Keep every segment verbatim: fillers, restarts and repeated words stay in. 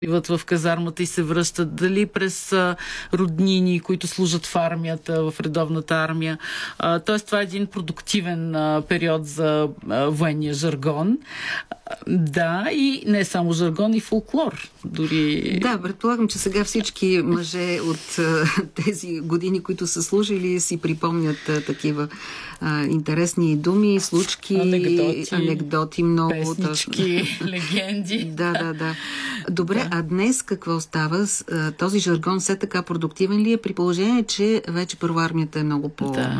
идват в казармата и се връщат, дали през а, роднини, които служат в армията, в редовната армия. А, тоест това е един продуктивен а, период за а, военния жаргон. А, да, и не само жаргон, и фолклор. Дори... Да, предполагам, че сега всички мъже от а, тези години, които са служили, си припомнят а, такива а, интересни думи, случки, анекдоти, анекдоти много. песнички, легенди. Да, да, да. Добре, да. А днес какво става? Този жаргон все така продуктивен ли е, при положение, че вече първо армията е много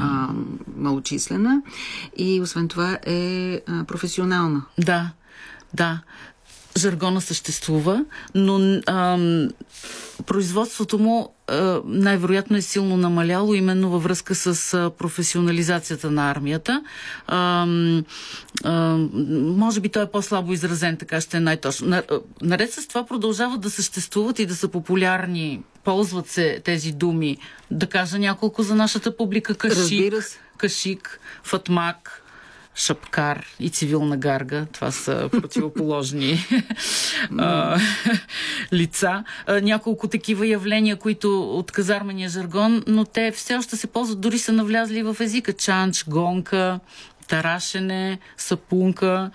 по-малочислена и освен това е а, професионална? Да, да. Жаргона съществува, но ам, производството му а, най-вероятно е силно намаляло именно във връзка с а, професионализацията на армията. Ам, ам, може би той е по-слабо изразен, така ще е най-точно. На, наред с това продължават да съществуват и да са популярни, ползват се тези думи. Да кажа няколко за нашата публика. Кашик, кашик, фатмак, шапкар и цивилна гарга. Това са противоположни а, лица. А, няколко такива явления, които от казармения жаргон, но те все още се ползват, дори са навлязли в езика. Чанч, гонка, тарашене, сапунка,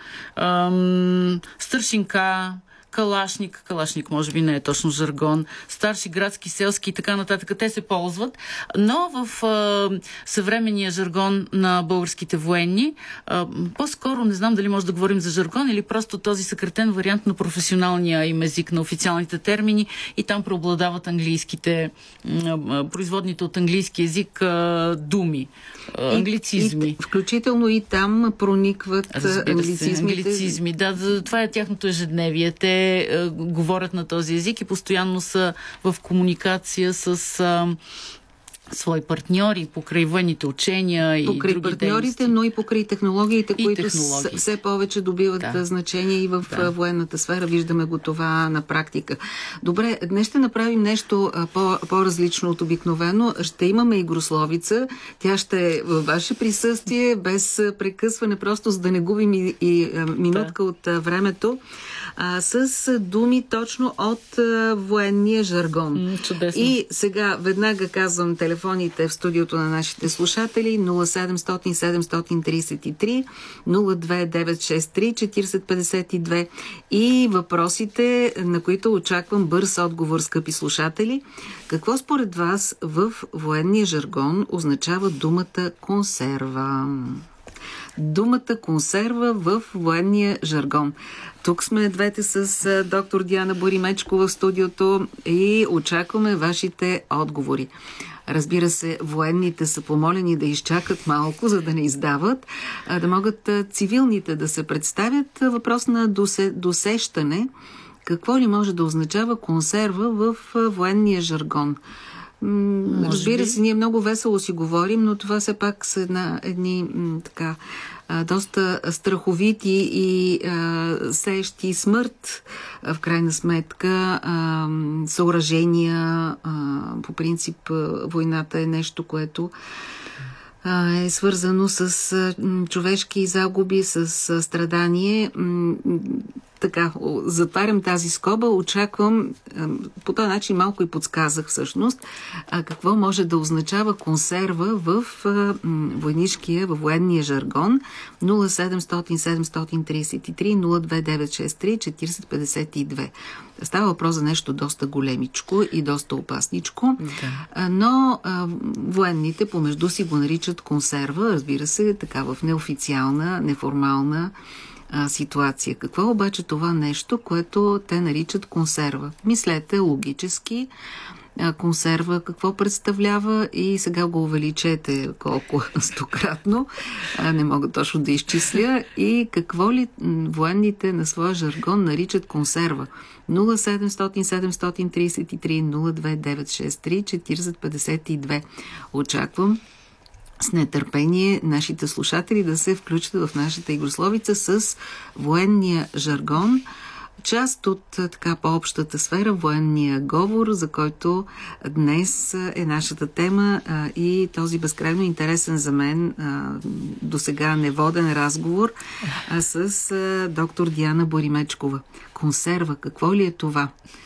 ам, стършинка, калашник, калашник може би не е точно жаргон, старши градски, селски и така нататък, те се ползват, но в а, съвременния жаргон на българските военни, а, по-скоро не знам дали може да говорим за жаргон или просто този съкратен вариант на професионалния им език, на официалните термини, и там преобладават английските, а, производните от английски език а, думи, а, англицизми. И, и, включително и там проникват англицизмите. Англицизми, да, това е тяхното ежедневие. Те говорят на този език и постоянно са в комуникация с а, свои партньори покрай военните учения и покрай други партньорите, дейности. но и покрай технологиите, и които технологиите. все повече добиват да. значение и в да. военната сфера. Виждаме го това на практика. Добре, днес ще направим нещо по- по-различно от обикновено. Ще имаме игрословица. Тя ще е във ваше присъствие, без прекъсване, просто за да не губим и, и минутка да. от времето. А, с думи точно от а, военния жаргон. М, чудесно. И сега веднага казвам телефоните в студиото на нашите слушатели: нула седемстотин седемстотин тридесет и три, нула две девет шест три, четиридесет петдесет и две и въпросите, на които очаквам бърз отговор, скъпи слушатели. Какво според вас в военния жаргон означава думата консерва? Думата консерва в военния жаргон. Тук сме двете с доктор Диана Боримечкова в студиото и очакваме вашите отговори. Разбира се, военните са помолени да изчакат малко, за да не издават, а да могат цивилните да се представят. Въпрос на досе, досещане. Какво ли може да означава консерва в военния жаргон? Може Разбира би. се, ние много весело си говорим, но това все пак са една, едни м, така а, доста страховити и а, сеещи смърт, а, в крайна сметка, а, съоръжения. А, по принцип, войната е нещо, което а, е свързано с а, човешки загуби, с а, страдание. М, Така, затварям тази скоба, очаквам, по този начин малко и подсказах всъщност, а какво може да означава консерва в а, войнишкия, във военния жаргон. нула седемстотин седемстотин тридесет и три, нула две девет шест три, четиридесет петдесет и две. Става въпрос за нещо доста големичко и доста опасничко, да. но а, военните помежду си го наричат консерва, разбира се, така в неофициална, неформална ситуация. Какво е обаче това нещо, което те наричат консерва? Мислете логически. Консерва какво представлява и сега го увеличете колко стократно. Не мога точно да изчисля. И какво ли военните на своя жаргон наричат консерва? нула седемстотин седемстотин тридесет и три, нула две девет шест три, четиридесет петдесет и две. Очаквам с нетърпение нашите слушатели да се включат в нашата игрословица с военния жаргон. Част от така по-общата сфера, военния говор, за който днес е нашата тема а, и този безкрайно интересен за мен а, досега неводен разговор а, с а, доктор Диана Боримечкова. Консерва, какво ли е това?